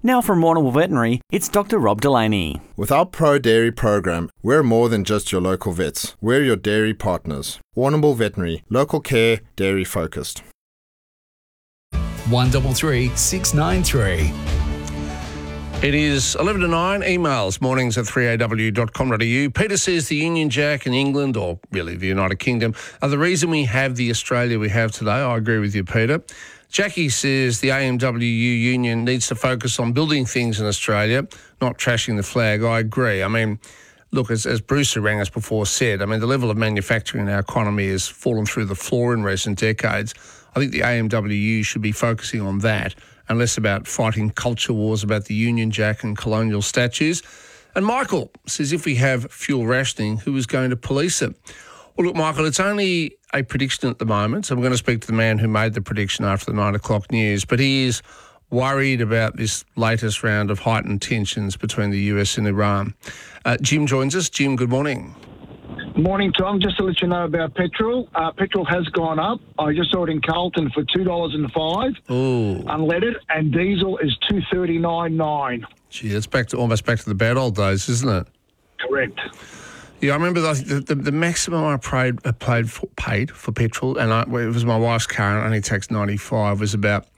Now from Warrnambool Veterinary, it's Dr. Rob Delaney. With our Pro Dairy program, we're more than just your local vets. We're your dairy partners. Warrnambool Veterinary, local care, dairy focused. 133 693. It is 11 to 9, emails, mornings at 3aw.com.au. Peter says the Union Jack in England, or really the United Kingdom, are the reason we have the Australia we have today. I agree with you, Peter. Jackie says the AMWU union needs to focus on building things in Australia, not trashing the flag. I agree. I mean, look, as Bruce who rang us before said, I mean, the level of manufacturing in our economy has fallen through the floor in recent decades. I think the AMWU should be focusing on that and less about fighting culture wars about the Union Jack and colonial statues. And Michael says if we have fuel rationing, who is going to police it? Well, look, Michael, it's only a prediction at the moment, so I'm going to speak to the man who made the prediction after the 9 o'clock news, but he is worried about this latest round of heightened tensions between the US and Iran. Jim joins us. Jim, good morning. Morning, Tom. Just to let you know about petrol. Petrol has gone up. I just saw it in Carlton for $2.05 unleaded, and diesel is $2.39.9. Gee, that's almost back to the bad old days, isn't it? Correct. Yeah, I remember the maximum I paid for petrol, and it was my wife's car, and it only takes 95, was about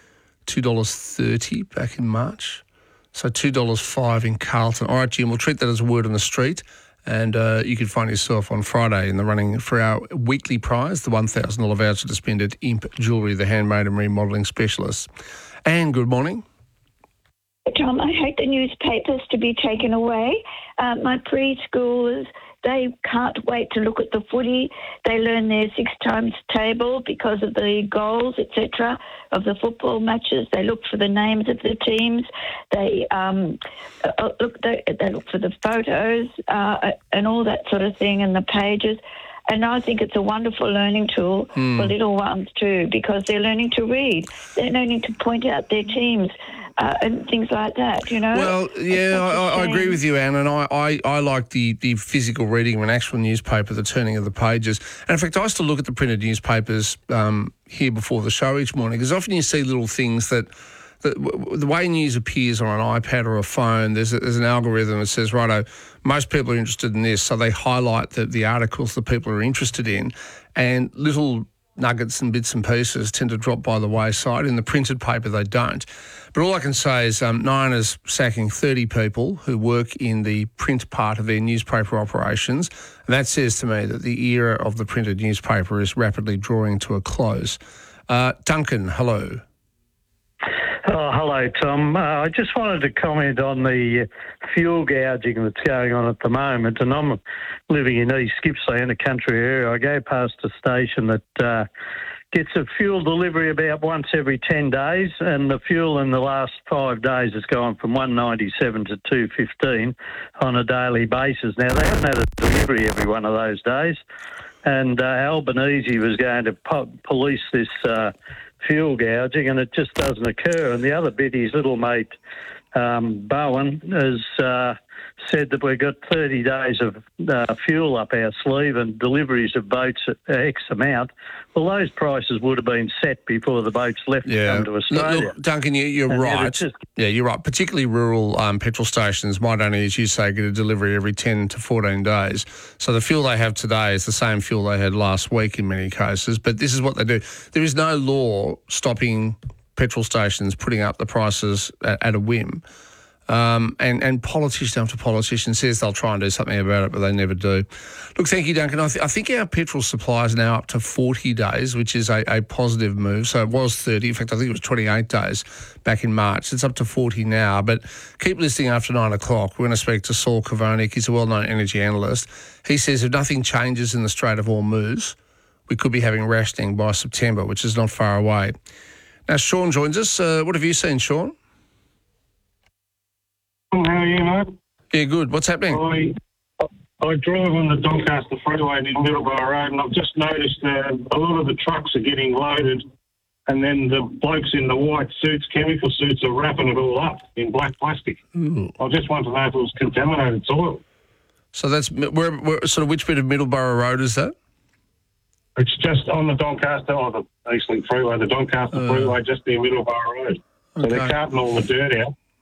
$2.30 back in March. So $2.05 in Carlton. All right, Jim, we'll treat that as a word on the street, and you can find yourself on Friday in the running for our weekly prize, the $1,000 voucher to spend at Imp Jewellery, the handmade and remodelling specialists. Anne, good morning. Tom, I hate the newspapers to be taken away. My preschoolers, they can't wait to look at the footy. They learn their 6 times table because of the goals, etc., of the football matches. They look for the names of the teams. They look for the photos and all that sort of thing, and the pages. And I think it's a wonderful learning tool for little ones too, because they're learning to read. They're learning to point out their teams and things like that, you know. Well, yeah, I agree with you, Anne, and I like the physical reading of an actual newspaper, the turning of the pages. And in fact, I used to look at the printed newspapers here before the show each morning, because often you see little things that the way news appears on an iPad or a phone, there's an algorithm that says, righto, most people are interested in this, so they highlight the articles that people are interested in, and little nuggets and bits and pieces tend to drop by the wayside. In the printed paper, they don't. But all I can say is Nine is sacking 30 people who work in the print part of their newspaper operations, and that says to me that the era of the printed newspaper is rapidly drawing to a close. Duncan, hello. Oh, hello, Tom. I just wanted to comment on the fuel gouging that's going on at the moment. And I'm living in East Gippsland, a country area. I go past a station that gets a fuel delivery about once every 10 days, and the fuel in the last 5 days has gone from $1.97 to $2.15 on a daily basis. Now, they haven't had a delivery every one of those days, and Albanese was going to police this fuel gouging, and it just doesn't occur. And the other bit, his little mate Bowen has said that we've got 30 days of fuel up our sleeve and deliveries of boats at X amount. Well, those prices would have been set before the boats left to come to Australia. Look, Duncan, you're right. You're right. Particularly rural petrol stations might only, as you say, get a delivery every 10 to 14 days. So the fuel they have today is the same fuel they had last week in many cases. But this is what they do. There is no law stopping petrol stations putting up the prices at a whim. And politician after politician says they'll try and do something about it, but they never do. Look, thank you, Duncan. I think our petrol supply is now up to 40 days, which is a positive move. So it was 30. In fact, I think it was 28 days back in March. It's up to 40 now. But keep listening after 9 o'clock. We're going to speak to Saul Kavonik. He's a well-known energy analyst. He says if nothing changes in the Strait of Hormuz, we could be having rationing by September, which is not far away. Now, Sean joins us. What have you seen, Sean? How are you, mate? Yeah, good. What's happening? I drive on the Doncaster Freeway in Middleborough Road, and I've just noticed a lot of the trucks are getting loaded, and then the blokes in the white suits, chemical suits, are wrapping it all up in black plastic. Ooh. I just want to know if it was contaminated soil. So that's where sort of which bit of Middleborough Road is that? It's just on the Doncaster, the Eastlink Freeway, the Doncaster Freeway, just near Middleborough Road. So they're carting all the dirt out.